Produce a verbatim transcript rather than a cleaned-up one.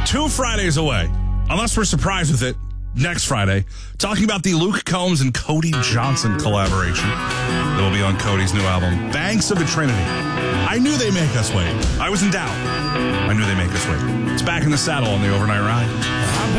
two Fridays away, unless we're surprised with it next Friday, talking about the Luke Combs and Cody Johnson collaboration that will be on Cody's new album, Banks of the Trinity. I knew they'd make us wait. I was in doubt. I knew they'd make us wait. It's Back in the Saddle on the Overnight Ride.